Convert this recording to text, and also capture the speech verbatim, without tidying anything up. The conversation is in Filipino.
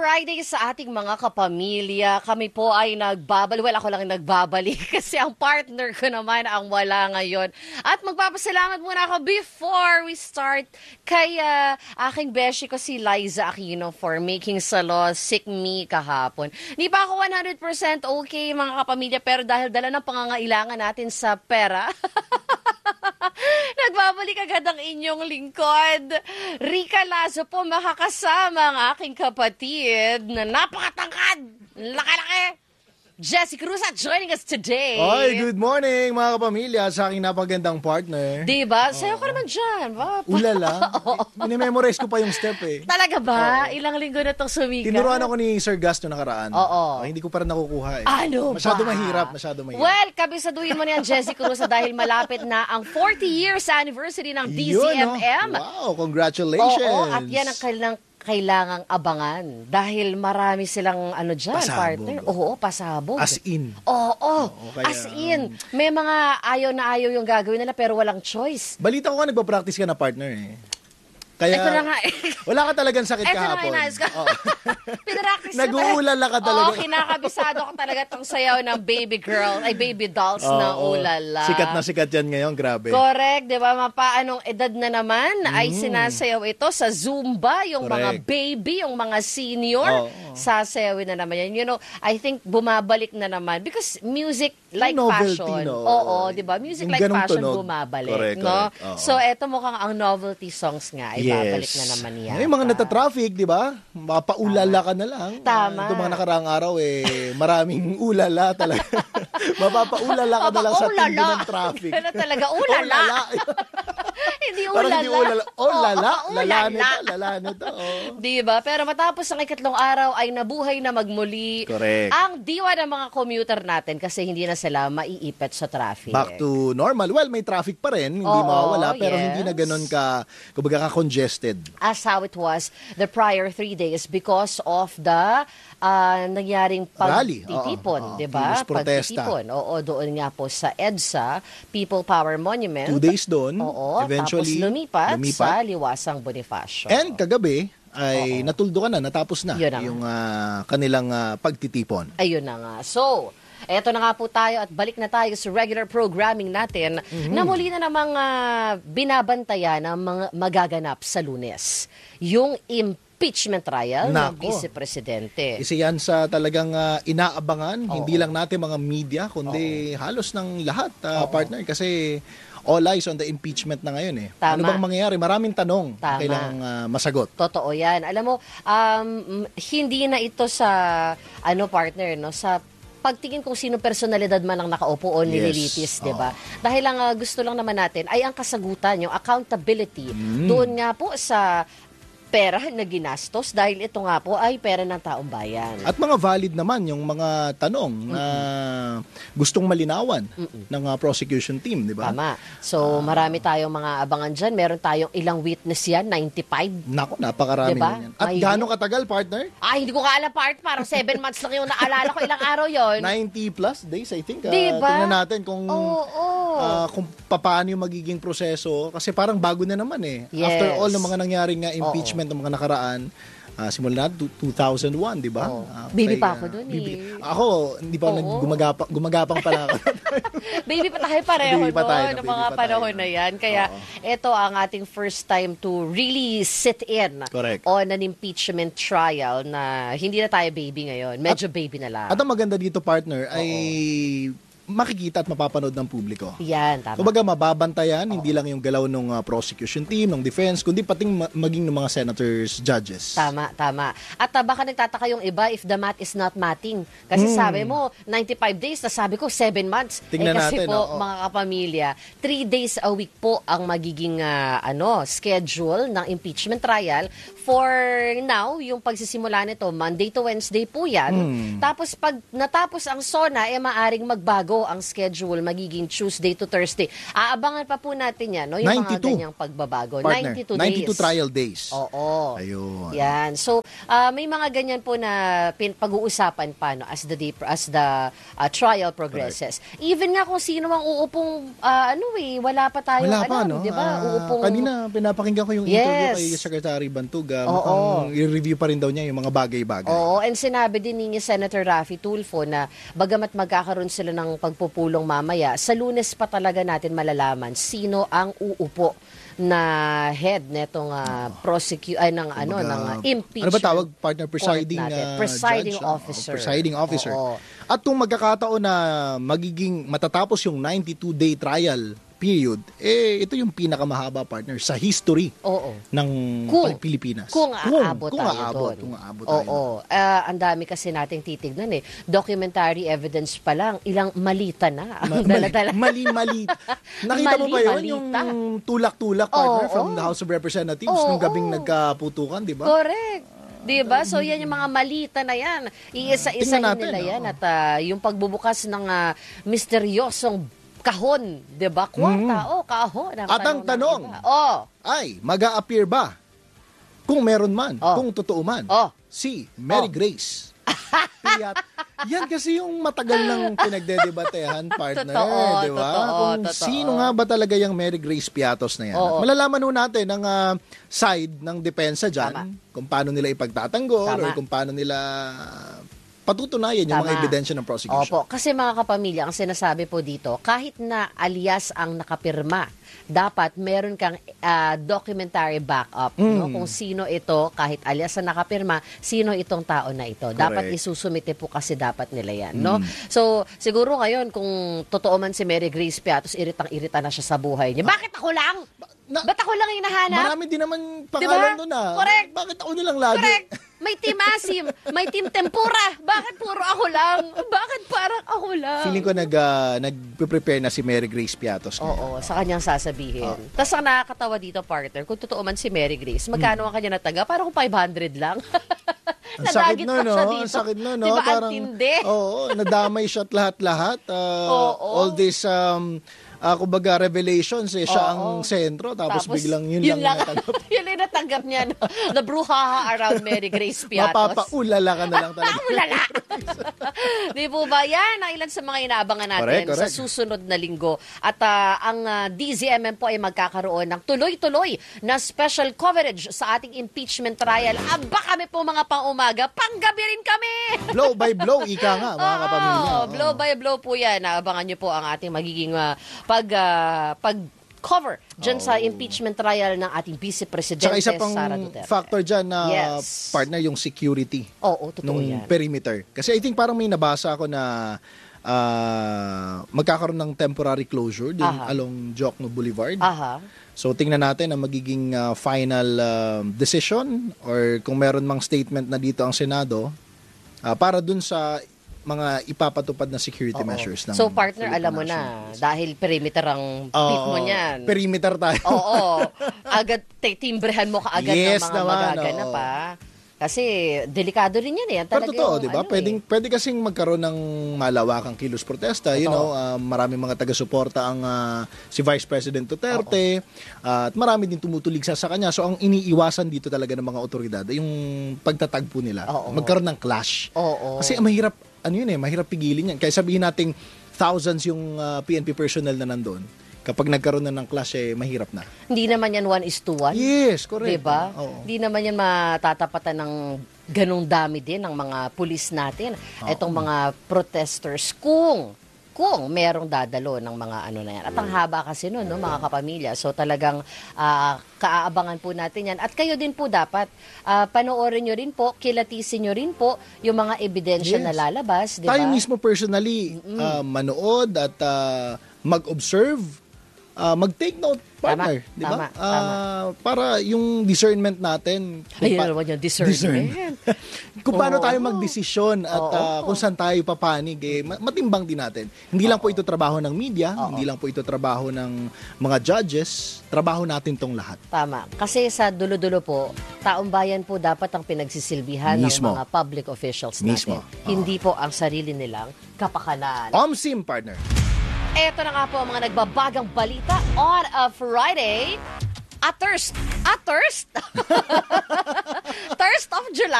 Friday sa ating mga kapamilya. Kami po ay nagbabalik. Well, ako lang nagbabalik kasi ang partner ko naman ang wala ngayon. At magpapasalamat muna ako before we start kay uh, aking beshi ko si Liza Aquino for making salo sick me kahapon. Hindi pa ako one hundred percent okay mga kapamilya pero dahil dala ng pangangailangan natin sa pera, nagbabalik agad ang inyong lingkod. Rica Lazo po makakasama ang aking kapatid na napakatangkad, laki-laki. Jessie Cruz at joining us today. Oy, good morning mga kapamilya sa aking napagandang partner. Diba? Sayo ko naman dyan. Ba? Ulala. Minimemorize ko pa yung step eh. Talaga ba? Oo. Ilang linggo na itong sumikat? Tinuruan ako ni Sir Gas na nakaraan. Oo. Oh, hindi ko pa rin nakukuha eh. Ano masyado ba? mahirap, masyado mahirap. Well, kabisaduhin mo na yan, Jessie Cruz, dahil malapit na ang forty years anniversary ng D Z M M. Yun, oh. Wow, congratulations. Oo, at yan ang kailang kailangang abangan dahil marami silang ano dyan, pasabog. Partner. Oo, pasabog. As in. Oo, Oo, kaya, as in. May mga ayaw na ayaw yung gagawin nila pero walang choice. Balita ko ka, nagpa-practice ka na partner eh. Kaya, ito na nga eh. Wala ka talagang sakit Ito kahapon. na nga inayos ko. Oh. Pinarakis Nag-uulala ka talaga. Oo, kinakabisado ko talaga tong sayaw ng baby girl, ay baby dolls oh, na oh. ulala. Sikat na sikat yan ngayon, grabe. Correct, di ba? Mapaanong edad na naman mm. ay sinasayaw ito sa Zumba, yung Correct. mga baby, yung mga senior, oh, oh. sasayawin na naman yan. You know, I think bumabalik na naman because music like novelty, fashion. no? Oo, di ba? Music yung like fashion tunog. bumabalik. Correct, no? correct. Oh, so, eto mukhang ang novelty songs nga ay yes. babalik na naman yan. Yung mga natatraffic, di ba? Mapaulala ka na lang. Tama. Uh, itong mga nakaraang araw, eh, maraming ulala talaga. Mapapaulala ka na lang sa tindi ng traffic. Ano talaga, ulala. Hindi ulala. Parang hindi ulala. Oh, lala. Oh, lala nito. Lala nito. Oh. Diba? Pero matapos ang ikatlong araw ay nabuhay na magmuli. Correct. Ang diwa ng mga commuter natin kasi hindi na sila maiipit sa traffic. Back to normal. Well, may traffic pa rin. Hindi Oo, mawawala. Pero yes. hindi na ganun ka, kumbaga ka-congested. As how it was the prior three days because of the uh, nangyaring pagtitipon, di ba? Pagtitipon. Oo, doon nga po sa EDSA, People Power Monument. Two days doon. Oo, eventually, tapos lumipat, lumipat sa Liwasang Bonifacio. And kagabi, ay Oo. natuldo ka na, natapos na Yun na yung uh, kanilang uh, pagtitipon. Ayun na nga. So, eto na nga po tayo at balik na tayo sa regular programming natin mm-hmm. na muli na namang uh, binabantayan ng mga magaganap sa Lunes. Yung impeachment trial ng Nako. Vice Presidente. Isa yan sa talagang uh, inaabangan, Oo. hindi lang natin mga media, kundi Oo. halos ng lahat, uh, Oo. partner. Kasi all eyes on the impeachment na ngayon eh. Tama. Ano bang mangyayari? Maraming tanong Tama. kailangang uh, masagot. Totoo yan. Alam mo, um, hindi na ito sa, ano partner, no, sa pagtingin kung sino personalidad man ang nakaupo o nililitis, Yes. di ba? Dahil lang uh, gusto lang naman natin ay ang kasagutan, yung accountability. Mm. Doon nga po sa pera na ginastos dahil ito nga po ay pera ng taong bayan. At mga valid naman yung mga tanong mm-hmm. na gustong malinawan mm-hmm. ng uh, prosecution team, di ba? Tama. So, uh, marami tayong mga abangan dyan. Meron tayong ilang witness yan, ninety-five. Nako, napakarami Diba? na yan. At May- gaano katagal, partner? Ay, hindi ko kaalam part. Parang seven months lang yung naalala ko. Ilang araw yon. ninety plus days, I think. Uh, Diba? Tingnan natin kung Oo, oo. uh, kung paano yung magiging proseso. Kasi parang bago na naman eh. Yes. After all ng mga nangyaring uh, impeachment ng mga nakaraan, uh, simula na two thousand one, di ba? Oo. Uh, Baby kay, pa ako uh, dun baby. eh. Ako, hindi pa Oo. naggumagapang, gumagapang pala ako. Baby pa tayo pareho Baby pa tayo, noon, ng baby mga pa panahon tayo. na yan. Kaya Oo. ito ang ating first time to really sit in Correct. on an impeachment trial na hindi na tayo baby ngayon. Medyo baby na lang. At ang maganda dito, partner, ay makikita at mapapanood ng publiko. Yan, tama. Kumbaga mababantayan, hindi lang yung galaw ng uh, prosecution team, ng defense, kundi pating ma- maging ng mga senators, judges. Tama, tama. At uh, baka nagtataka yung iba if the math is not matting. Kasi Hmm. sabi mo, ninety-five days, na sabi ko, seven months. Tingnan eh, kasi natin, po, oo. mga kapamilya, three days a week po ang magiging uh, ano schedule ng impeachment trial. For now, yung pagsisimula nito, Monday to Wednesday po yan. Hmm. Tapos pag natapos ang SONA, eh maaring magbago linggo ang schedule, magiging Tuesday to Thursday. Aabangan pa po natin yan, no? Yung ninety-two. mga ganyang pagbabago. Partner, ninety-two days. ninety-two trial days. Oo. Ayun. Yan. So, uh, may mga ganyan po na pin- pag-uusapan pa, no, as the day, as the uh, trial progresses. Correct. Even nga kung sino ang uupong, uh, ano eh, wala pa tayong Wala alam, pa, no? di ba? Uh, uupong... Kanina, pinapakinggan ko yung Yes. interview kay Secretary Bantuga. Oo. Mukhang i-review pa rin daw niya yung mga bagay-bagay. Oo, and sinabi din ni Senator Raffy Tulfo na bagamat magkakaroon sila ng pagpupulong mamaya, sa Lunes pa talaga natin malalaman sino ang uupo na head netong uh, prosecute ay ng ano Kumbaga, ng uh, impeachment. Ano ba tawag, partner? Presiding natin. uh, Presiding judge? officer. Oh, presiding officer. Oo. At kung magkakataon na magiging matatapos yung ninety-two day trial period, eh ito yung pinakamahaba, partner, sa history Oo. ng Kung- Pilipinas. Kung aabot kung tayo aabot, doon. Kung aabot tayo. Oo. Ah, ang dami kasi nating titignan eh. Documentary evidence pa lang, ilang malita na ang Ma- daladala. mali, mali. Nakita mo ba Mali, yun? Yung malita. tulak-tulak, partner, Oo. from the House of Representatives Oo. nung gabing nagkaputukan, di ba? Correct. 'Di ba? So yan yung mga malita na yan. Iisa-isahin Tingnan natin, nila oo. yan at ah, yung pagbubukas ng ah, misteryosong kahon, 'di ba? Kwarta, oh, kahon. At ang ng tanong, iba. Oh, ay, mag-a-appear ba? Kung meron man, Oh. kung totoo man, Oh. si Mary Oh. Grace. Piat. Yan kasi yung matagal nang pinagdedebatehan, partner, Totoo, di ba? totoo, Kung totoo. sino nga ba talaga yung Mary Grace Piatos na yan. Oo. At malalaman ho natin ang ah, side ng depensa dyan, Tama. kung paano nila ipagtatanggol Tama. or kung paano nila patutunayan yung mga Tama. ebidensya ng prosecution. Opo, kasi mga kapamilya, ang sinasabi po dito, kahit na alias ang nakapirma, dapat meron kang ah, documentary backup, no? Mm. Kung sino ito, kahit alias ang nakapirma, sino itong tao na ito. Dapat Correct. isusumite po kasi dapat nila yan, no? Mm. So, siguro ngayon, kung totoo man si Mary Grace Piatos, iritang-irita na siya sa buhay niya. Bakit ako lang? Na- Ba't ako lang hinahanap? Marami din naman pangalan Diba? doon ah. Correct. Bakit ako nilang lagi? Correct. May team Asim, may team Tempura. Bakit puro ako lang? Bakit parang ako lang? Feeling ko nag, uh, nag-prepare na si Mary Grace Piatos. ngayon. Oo, sa kanyang sasabihin. Oh. Tapos ang nakakatawa dito, partner, kung totoo man si Mary Grace, magkano ang kanya nataga? Parang kung five hundred lang. Ang sakit Nadagit no, pa no? siya Ang dito. sakit no, no? Diba, ang Parang, tindi? Oo, nadamay siya at lahat-lahat. Uh, Oo. All this, um, uh, kumbaga, revelations, eh, siya ang Oo. sentro. Tapos, biglang yun, lang natanggap. yun lang natanggap niya. No? The brouhaha around Mary Grace Piatos. Mapapaulala ka na lang talaga. Ulala! Di po ba? Yan ang ilan sa mga inaabangan natin Correct, correct. sa susunod na linggo. At ah, ang ah, D Z M M po ay magkakaroon ng tuloy-tuloy na special coverage sa ating impeachment trial. Aba kami po mga pang-umaga, panggabi rin kami! Blow by blow, ika nga, mga Oo, kapamilya. Oo. blow by blow po yan. Naabangan niyo po ang ating magiging ah, pag, ah, pag cover dyan sa impeachment trial ng ating Vice Presidente Tsaka isa pang Sara Duterte. factor dyan na Yes. partner yung security Oo, totoo nung yan. perimeter. Kasi I think parang may nabasa ako na ah, magkakaroon ng temporary closure din Aha. along Jokno Boulevard. Aha. So tingnan natin ang magiging ah, final um, decision or kung meron mang statement na dito ang Senado ah, para dun sa mga ipapatupad na security Oo. measures ng So partner, Philippine alam mo National na, Police. dahil perimeter ang Oo, pit mo niyan. perimeter tayo. Oo. Agad te- timbrehan mo kaagad Yes ng mga naman, magaganap oo. pa. Kasi delikado rin yan eh. Yan Pero talaga totoo, yung di ba? ano Pwedeng, eh. pwede kasing magkaroon ng malawakang kilos protesta. You Totoo. know, ah, maraming mga taga-suporta ang ah, si Vice President Duterte. Ah, at marami din tumutulig sa, sa kanya. So, ang iniiwasan dito talaga ng mga otoridad, ay yung pagtatagpo nila. Oo. Magkaroon ng clash. Oo. Kasi mahirap, ano yun eh, mahirap pigilin yan. Kaya sabihin nating thousands yung ah, P N P personnel na nandun. Kapag nagkaroon na ng clash, eh, mahirap na. Hindi naman yan one is to one. Yes, correct. Diba? Oo. Hindi naman yan matatapatan ng ganong dami din ng mga pulis natin. Itong mga protesters kung kung merong dadalo ng mga ano na yan. At ang haba kasi nun, no, mga kapamilya. So talagang ah, kaaabangan po natin yan. At kayo din po dapat, ah, panoorin nyo rin po, kilatisin nyo rin po yung mga ebidensya Yes. na lalabas. Diba? Tayo mismo personally, ah, manood at ah, mag-observe, ah, mag-take note partner, di ba? Tama, Ah, tama. para yung discernment natin, kung, Ayun pa- naman yung discernment. kung paano Oo. tayo magdesisyon at Oo. ah, kung saan tayo papanig, eh, ma- matimbang din natin. Hindi lang po ito trabaho ng media, hindi lang po ito trabaho ng mga judges, trabaho natin tong lahat. Tama. Kasi sa dulo-dulo po, taong bayan po dapat ang pinagsisilbihan Mismo. ng mga public officials Mismo. natin. Hindi po ang sarili nilang kapakanan. OMSIM, partner. Ito na nga po ang mga nagbabagang balita on a Friday. A thirst. A thirst? Thirst of July.